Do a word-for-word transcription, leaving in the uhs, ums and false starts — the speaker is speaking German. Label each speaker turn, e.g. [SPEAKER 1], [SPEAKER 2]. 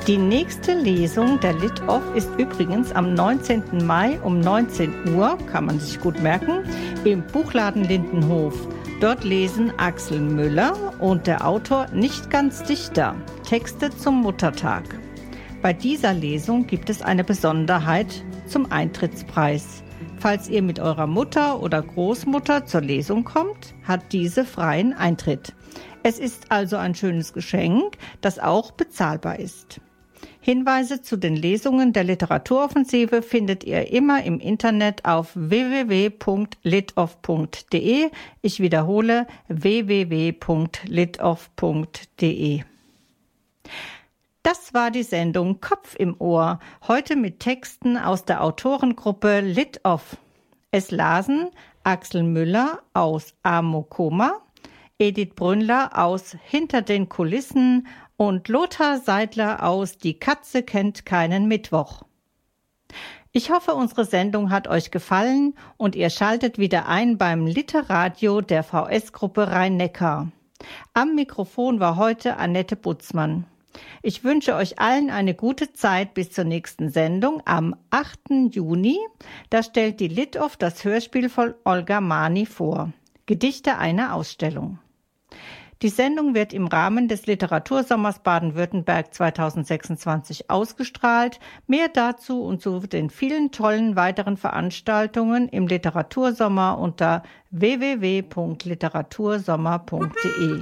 [SPEAKER 1] Die nächste Lesung der Lit-Off ist übrigens am neunzehnten Mai um neunzehn Uhr, kann man sich gut merken, im Buchladen Lindenhof. Dort lesen Axel Müller und der Autor Nicht ganz Dichter Texte zum Muttertag. Bei dieser Lesung gibt es eine Besonderheit zum Eintrittspreis. Falls ihr mit eurer Mutter oder Großmutter zur Lesung kommt, hat diese freien Eintritt. Es ist also ein schönes Geschenk, das auch bezahlbar ist. Hinweise zu den Lesungen der Literaturoffensive findet ihr immer im Internet auf w w w punkt litoff punkt d e. Ich wiederhole w w w punkt litoff punkt d e. Das war die Sendung Kopf im Ohr, heute mit Texten aus der Autorengruppe Lit-Off. Es lasen Axel Müller aus Amokoma, Edith Brünnler aus Hinter den Kulissen und Lothar Seidler aus Die Katze kennt keinen Mittwoch. Ich hoffe, unsere Sendung hat euch gefallen und ihr schaltet wieder ein beim Literadio der V S-Gruppe Rhein-Neckar. Am Mikrofon war heute Annette Butzmann. Ich wünsche euch allen eine gute Zeit bis zur nächsten Sendung am achten Juni. Da stellt die Lit-Off das Hörspiel von Olga Mani vor. Gedichte einer Ausstellung. Die Sendung wird im Rahmen des Literatursommers Baden-Württemberg zweitausendsechsundzwanzig ausgestrahlt. Mehr dazu und zu den vielen tollen weiteren Veranstaltungen im Literatursommer unter w w w punkt literatursommer punkt d e.